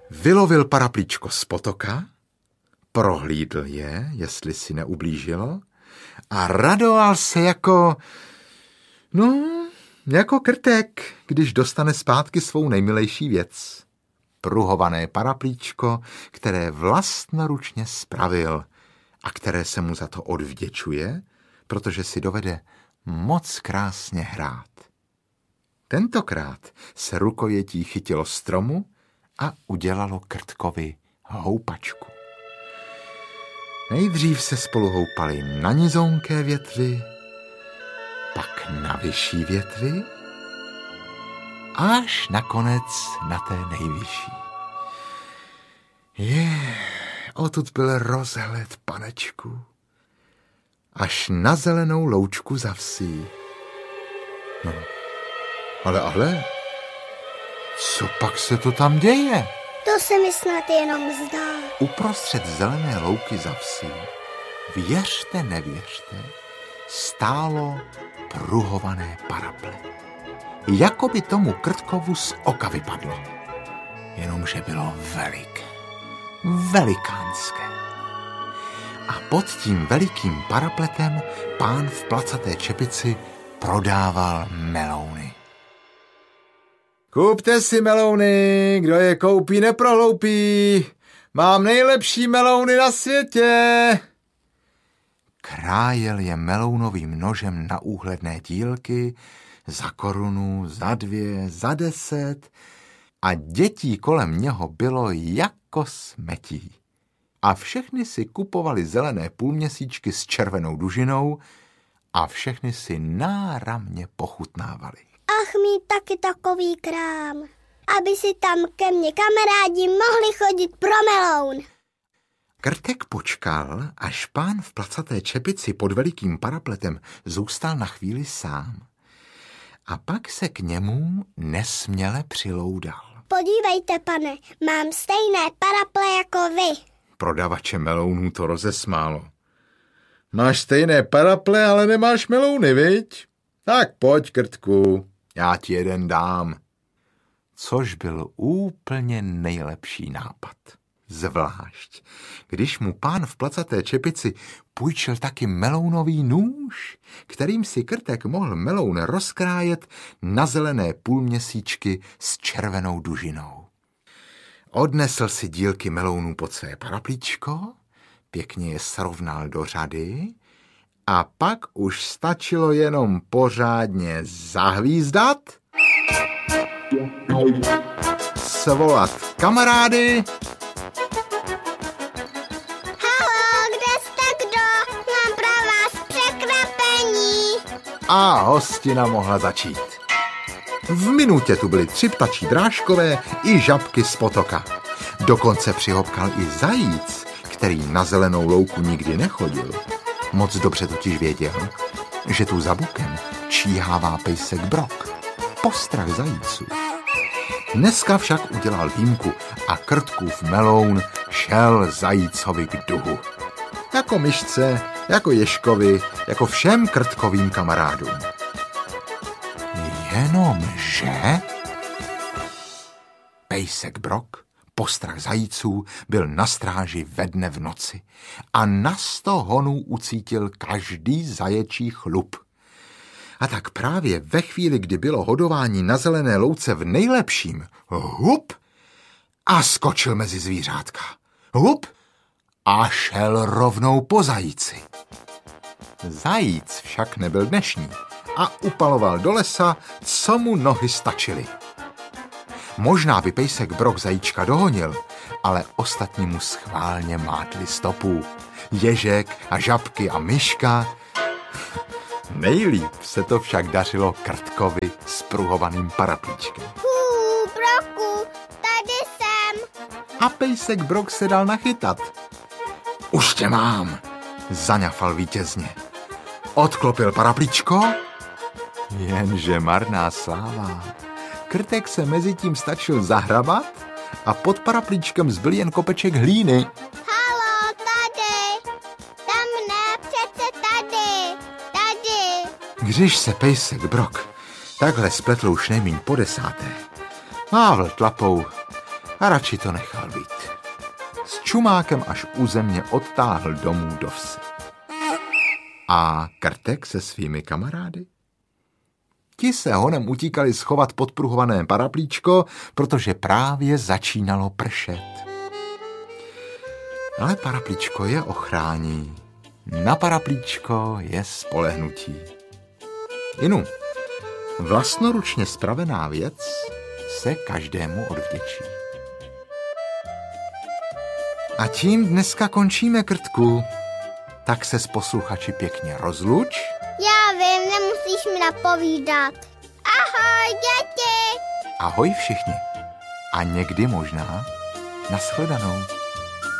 Vylovil Paraplíčko z potoka, prohlídl je, jestli si neublížilo, a radoval se jako krtek, když dostane zpátky svou nejmilejší věc. Pruhované paraplíčko, které vlastnoručně spravil a které se mu za to odvděčuje, protože si dovede moc krásně hrát. Tentokrát se rukojetí chytilo stromu a udělalo Krtkovi houpačku. Nejdřív se spolu houpali na nizonké větvi, pak na vyšší větvi, až nakonec na té nejvyšší. Odtud byl rozhled, panečku, až na zelenou loučku za vsí. Ale, co pak se to tam děje? To se mi snad jenom zdá. Uprostřed zelené louky za vsí, věřte, nevěřte, stálo pruhované paraple. Jako by tomu Krtkovu z oka vypadlo. Jenomže bylo velikánské. A pod tím velikým parapletem pán v placaté čepici prodával melouny. Kupte si melouny, kdo je koupí, neprohloupí. Mám nejlepší melouny na světě. Krájel je melounovým nožem na úhledné dílky, za korunu, za 2, za 10 a dětí kolem něho bylo jako smetí. A všechny si kupovali zelené půlměsíčky s červenou dužinou a všechny si náramně pochutnávali. Ach, mít taky takový krám, aby si tam ke mně kamarádi mohli chodit pro meloun. Krtek počkal, až pán v placaté čepici pod velikým parapletem zůstal na chvíli sám. A pak se k němu nesměle přiloudal. Podívejte, pane, mám stejné paraple jako vy. Prodavače melounů to rozesmálo. Máš stejné paraple, ale nemáš melouny, viď? Tak pojď, Krtku, já ti jeden dám. Což byl úplně nejlepší nápad. Zvlášť, když mu pán v placaté čepici půjčil taky melounový nůž, kterým si Krtek mohl meloun rozkrájet na zelené půlměsíčky s červenou dužinou. Odnesl si dílky melounů pod své paraplíčko, pěkně je srovnal do řady a pak už stačilo jenom pořádně zahvízdat, svolat kamarády. A hostina mohla začít. V minutě tu byly 3 ptačí drážkové i žabky z potoka. Dokonce přihopkal i zajíc, který na zelenou louku nikdy nechodil. Moc dobře totiž věděl, že tu za bukem číhává pejsek Brok, postrach zajíců. Dneska však udělal výjimku a Krtkův meloun šel zajícovi k duhu. Jako myšce, jako ježkovi, jako všem Krtkovým kamarádům. Jenomže pejsek Brok, postrach zajíců, byl na stráži ve dne v noci a na 100 honů ucítil každý zaječí chlup. A tak právě ve chvíli, kdy bylo hodování na zelené louce v nejlepším, hup, a skočil mezi zvířátka. Hup, a šel rovnou po zajíci. Zajíc však nebyl dnešní a upaloval do lesa, co mu nohy stačily. Možná by pejsek Brok zajíčka dohonil, ale ostatní mu schválně mátli stopu. Ježek a žabky a myška. Nejlíp se to však dařilo Krtkovi s pruhovaným paraplíčkem. Broku, tady jsem. A pejsek Brok se dal nachytat. Už tě mám, zaňafal vítězně. Odklopil paraplíčko, jenže marná sláva. Krtek se mezi tím stačil zahrabat a pod paraplíčkem zbyl jen kopeček hlíny. Halo, tady. Tam ne, přece tady. Když se pejsek Brok takhle spletl už nejmíň po 10. mávl tlapou a radši to nechal být. S čumákem až u země odtáhl domů do vsi. A Krtek se svými kamarády? Ti se honem utíkali schovat pod pruhované paraplíčko, protože právě začínalo pršet. Ale paraplíčko je ochrání. Na paraplíčko je spolehnutí. Inu, vlastnoručně spravená věc se každému odvděčí. A tím dneska končíme, Krtku. Tak se s posluchači pěkně rozluč. Já vím, nemusíš mi napovídat. Ahoj, děti! Ahoj všichni. A někdy možná nashledanou.